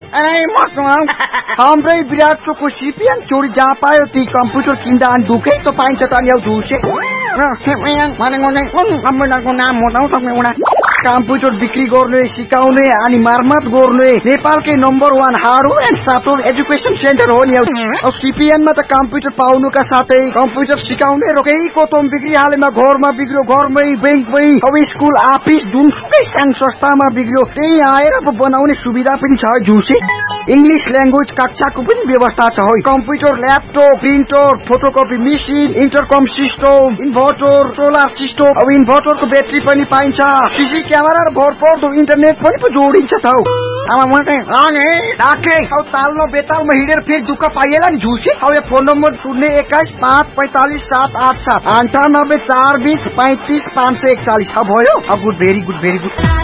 हाम्रै विराट चोकको सिपिएन चोरी जहाँ पायो ती कम्प्युटर किन्दा अनि दुखै त पाइन्छ त ल्याउ झुसे कम्प्युटरको नाम बताउ सक्ने एउटा कम्प्युटर बिक्री गर्ने सिकाउने अनि मर्मत गर्ने नेपालकै number 1 hardware and software education centre हो नि। अब सिपिएनमा त कम्प्युटर पाउनुका साथै कम्प्युटर सिकाउने रोकेको तोम बिक्री हालेमा घरमा बिग्रियो घरमै बैंकमै अब स्कुल अफिस जुनसुकै साङ संस्थामा बिग्रियो त्यही आएर अब बनाउने सुविधा पनि छ झुसे। इंग्लिश ल्याङ्ग्वेज कक्षाको पनि व्यवस्था छ। Computer laptop printer photocopy machine इन्टरकम system inverter solar system अब इन्भर्टरको ब्याट्री पनि पाइन्छ सीसी क्यामेरा र भरपर्दो इन्टरनेट पनि जोडिन्छ त। अब ताल्नो बेतालमा हिँडेर फेरि दुःख पाइएला नि झुसे। अब यो फोन नम्बर 021545787 98 420 35 541 भयो। अब good very good very good.